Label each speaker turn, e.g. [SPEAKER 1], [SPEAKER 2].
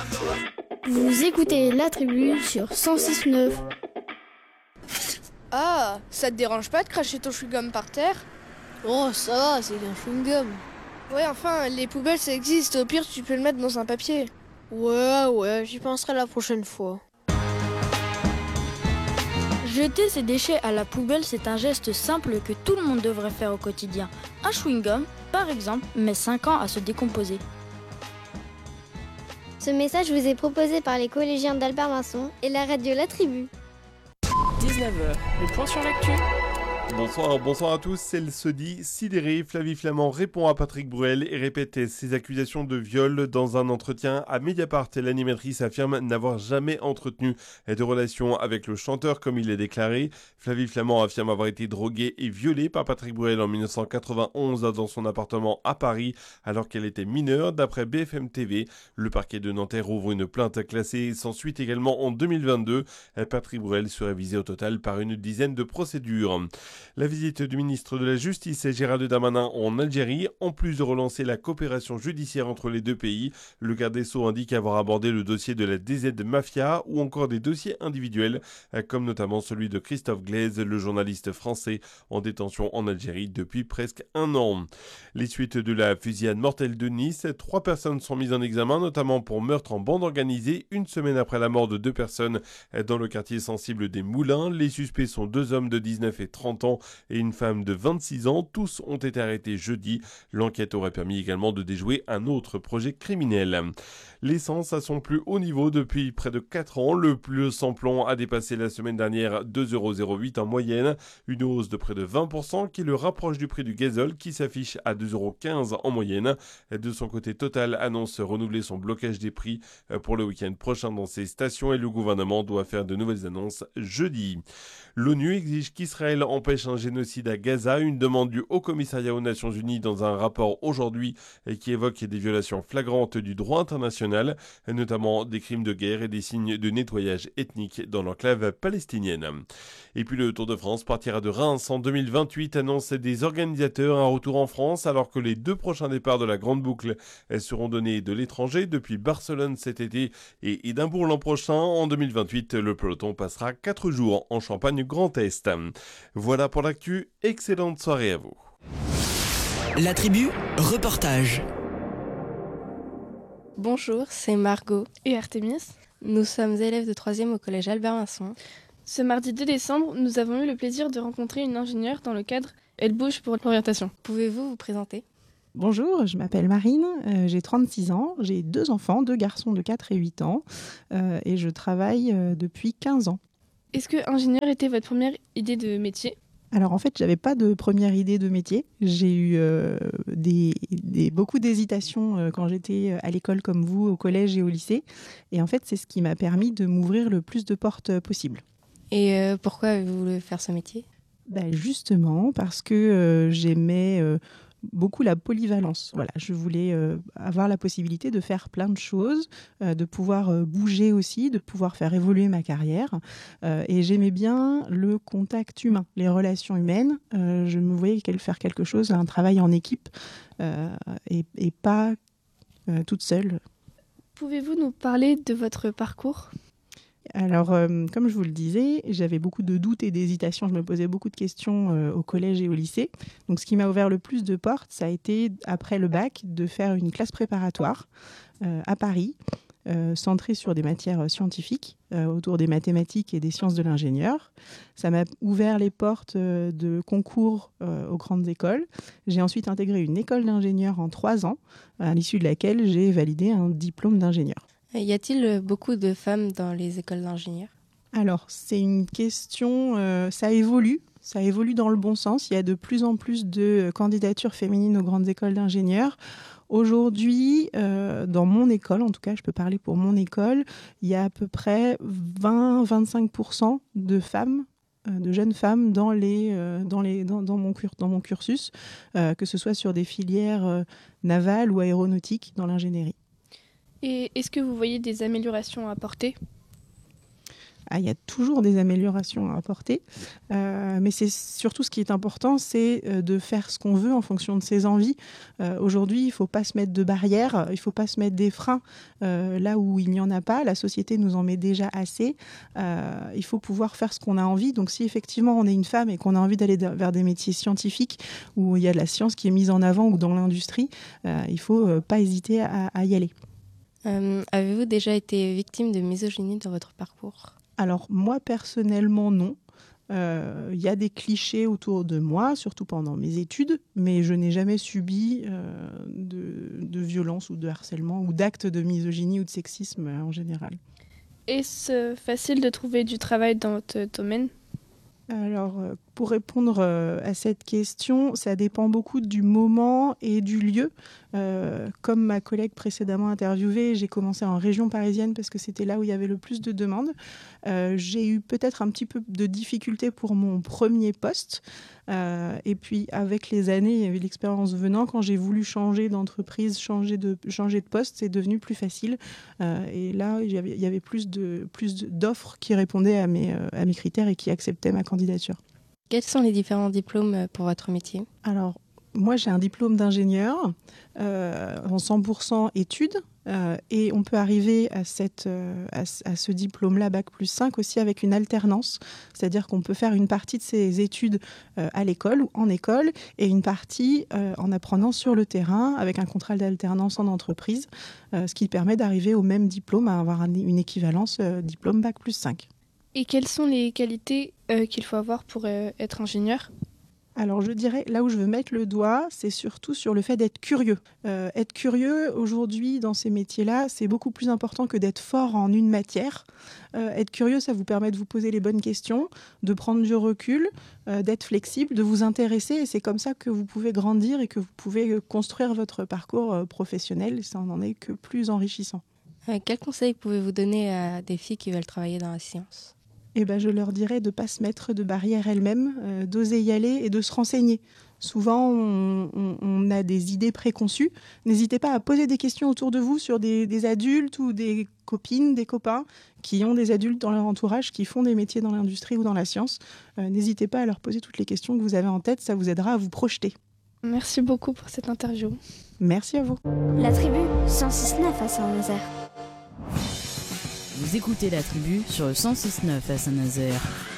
[SPEAKER 1] Vous écoutez La Tribu sur 106.9.
[SPEAKER 2] Ah, ça te dérange pas de cracher ton chewing-gum par terre?
[SPEAKER 3] Oh, ça va, c'est qu'un chewing-gum.
[SPEAKER 2] Ouais, enfin, les poubelles ça existe, au pire tu peux le mettre dans un papier.
[SPEAKER 3] Ouais, j'y penserai la prochaine fois.
[SPEAKER 1] Jeter ses déchets à la poubelle, c'est un geste simple que tout le monde devrait faire au quotidien. Un chewing-gum, par exemple, met 5 ans à se décomposer.
[SPEAKER 4] Ce message vous est proposé par les collégiens d'Albert Vincent et la radio La Tribu.
[SPEAKER 5] 19h, le point sur l'actu.
[SPEAKER 6] Bonsoir à tous, c'est le Sodi. Sidéré, Flavie Flament répond à Patrick Bruel et répète ses accusations de viol dans un entretien à Mediapart. L'animatrice affirme n'avoir jamais entretenu de relation avec le chanteur comme il l'a déclaré. Flavie Flament affirme avoir été droguée et violée par Patrick Bruel en 1991 dans son appartement à Paris alors qu'elle était mineure. D'après BFM TV, le parquet de Nanterre ouvre une plainte classée sans suite également en 2022. Patrick Bruel serait visé au total par une dizaine de procédures. La visite du ministre de la Justice et Gérald Darmanin en Algérie, en plus de relancer la coopération judiciaire entre les deux pays, le garde des Sceaux indique avoir abordé le dossier de la DZ Mafia ou encore des dossiers individuels, comme notamment celui de Christophe Glaise, le journaliste français en détention en Algérie depuis presque un an. Les suites de la fusillade mortelle de Nice, 3 personnes sont mises en examen, notamment pour meurtre en bande organisée, une semaine après la mort de 2 personnes dans le quartier sensible des Moulins. Les suspects sont 2 hommes de 19 et 30 ans et une femme de 26 ans. Tous ont été arrêtés jeudi. L'enquête aurait permis également de déjouer un autre projet criminel. L'essence à son plus haut niveau depuis près de 4 ans. Le plus samplon a dépassé la semaine dernière 2,08 € en moyenne. Une hausse de près de 20% qui le rapproche du prix du gazole qui s'affiche à 2,15 € en moyenne. De son côté, Total annonce renouveler son blocage des prix pour le week-end prochain dans ses stations et le gouvernement doit faire de nouvelles annonces jeudi. L'ONU exige qu'Israël empêche un génocide à Gaza, une demande du Haut Commissariat aux Nations Unies dans un rapport aujourd'hui qui évoque des violations flagrantes du droit international, notamment des crimes de guerre et des signes de nettoyage ethnique dans l'enclave palestinienne. Et puis le Tour de France partira de Reims en 2028, annonce des organisateurs un retour en France alors que les 2 prochains départs de la Grande Boucle seront donnés de l'étranger depuis Barcelone cet été et Édimbourg l'an prochain. En 2028, le peloton passera 4 jours en Champagne Grand Est. Voilà pour l'actu, excellente soirée à vous.
[SPEAKER 5] La Tribu, reportage.
[SPEAKER 7] Bonjour, c'est Margot
[SPEAKER 2] Et Artémis?
[SPEAKER 7] Nous sommes élèves de 3e au collège Albert Vincent.
[SPEAKER 2] Ce mardi 2 décembre, nous avons eu le plaisir de rencontrer une ingénieure dans le cadre Elle bouge pour l'orientation.
[SPEAKER 7] Pouvez-vous vous présenter ?
[SPEAKER 8] Bonjour, je m'appelle Marine, j'ai 36 ans, j'ai 2 enfants, 2 garçons de 4 et 8 ans et je travaille depuis 15 ans.
[SPEAKER 2] Est-ce que ingénieur était votre première idée de métier?
[SPEAKER 8] Alors en fait, j'avais pas de première idée de métier. J'ai eu beaucoup d'hésitations quand j'étais à l'école comme vous, au collège et au lycée. Et en fait, c'est ce qui m'a permis de m'ouvrir le plus de portes possible.
[SPEAKER 7] Et pourquoi avez-vous voulu faire ce métier ?
[SPEAKER 8] Justement, parce que j'aimais beaucoup la polyvalence. Voilà, je voulais avoir la possibilité de faire plein de choses, de pouvoir bouger aussi, de pouvoir faire évoluer ma carrière. Et j'aimais bien le contact humain, les relations humaines. Je me voyais faire quelque chose, un travail en équipe et pas toute seule.
[SPEAKER 2] Pouvez-vous nous parler de votre parcours ?
[SPEAKER 8] Alors, comme je vous le disais, j'avais beaucoup de doutes et d'hésitations. Je me posais beaucoup de questions au collège et au lycée. Donc, ce qui m'a ouvert le plus de portes, ça a été, après le bac, de faire une classe préparatoire à Paris, centrée sur des matières scientifiques, autour des mathématiques et des sciences de l'ingénieur. Ça m'a ouvert les portes de concours aux grandes écoles. J'ai ensuite intégré une école d'ingénieur en 3 ans, à l'issue de laquelle j'ai validé un diplôme d'ingénieur.
[SPEAKER 7] Y a-t-il beaucoup de femmes dans les écoles d'ingénieurs ?
[SPEAKER 8] Alors, c'est une question, ça évolue dans le bon sens. Il y a de plus en plus de candidatures féminines aux grandes écoles d'ingénieurs. Aujourd'hui, dans mon école, en tout cas, je peux parler pour mon école, il y a à peu près 20-25% de femmes, de jeunes femmes dans mon cursus, que ce soit sur des filières navales ou aéronautiques dans l'ingénierie.
[SPEAKER 2] Et est-ce que vous voyez des améliorations à apporter ?
[SPEAKER 8] il y a toujours des améliorations à apporter. Mais c'est surtout ce qui est important, c'est de faire ce qu'on veut en fonction de ses envies. Aujourd'hui, il ne faut pas se mettre de barrières, il ne faut pas se mettre des freins là où il n'y en a pas. La société nous en met déjà assez. Il faut pouvoir faire ce qu'on a envie. Donc si effectivement on est une femme et qu'on a envie d'aller vers des métiers scientifiques où il y a de la science qui est mise en avant ou dans l'industrie, il ne faut pas hésiter à y aller.
[SPEAKER 7] Avez-vous déjà été victime de misogynie dans votre parcours ?
[SPEAKER 8] Alors moi personnellement non. Il y a des clichés autour de moi, surtout pendant mes études, mais je n'ai jamais subi de violence ou de harcèlement ou d'actes de misogynie ou de sexisme en général.
[SPEAKER 2] Est-ce facile de trouver du travail dans votre domaine ?
[SPEAKER 8] Alors, pour répondre à cette question, ça dépend beaucoup du moment et du lieu. Comme ma collègue précédemment interviewée, j'ai commencé en région parisienne parce que c'était là où il y avait le plus de demandes. J'ai eu peut-être un petit peu de difficulté pour mon premier poste. Et puis, avec les années, il y avait l'expérience venant. Quand j'ai voulu changer d'entreprise, changer de poste, c'est devenu plus facile. Et là, il y avait plus d'offres qui répondaient à mes critères et qui acceptaient ma candidature.
[SPEAKER 7] Quels sont les différents diplômes pour votre métier ?
[SPEAKER 8] Alors, moi, j'ai un diplôme d'ingénieur en 100% études. Et on peut arriver à ce diplôme-là, Bac+5, aussi avec une alternance. C'est-à-dire qu'on peut faire une partie de ses études à l'école ou en école et une partie en apprenant sur le terrain avec un contrat d'alternance en entreprise, ce qui permet d'arriver au même diplôme, à avoir une équivalence diplôme Bac+5.
[SPEAKER 2] Et quelles sont les qualités qu'il faut avoir pour être ingénieur ?
[SPEAKER 8] Alors je dirais, là où je veux mettre le doigt, c'est surtout sur le fait d'être curieux. Être curieux, aujourd'hui, dans ces métiers-là, c'est beaucoup plus important que d'être fort en une matière. Être curieux, ça vous permet de vous poser les bonnes questions, de prendre du recul, d'être flexible, de vous intéresser. Et c'est comme ça que vous pouvez grandir et que vous pouvez construire votre parcours professionnel. Ça n'en est que plus enrichissant.
[SPEAKER 7] Quels conseils pouvez-vous donner à des filles qui veulent travailler dans la science ?
[SPEAKER 8] Je leur dirais de ne pas se mettre de barrières elles-mêmes, d'oser y aller et de se renseigner. Souvent, on a des idées préconçues. N'hésitez pas à poser des questions autour de vous sur des adultes ou des copines, des copains qui ont des adultes dans leur entourage, qui font des métiers dans l'industrie ou dans la science. N'hésitez pas à leur poser toutes les questions que vous avez en tête, ça vous aidera à vous projeter.
[SPEAKER 2] Merci beaucoup pour cette interview.
[SPEAKER 8] Merci à vous.
[SPEAKER 4] La tribu 106.9 à Saint-Nazaire.
[SPEAKER 9] Vous écoutez La Tribu sur le 106.9 à Saint-Nazaire.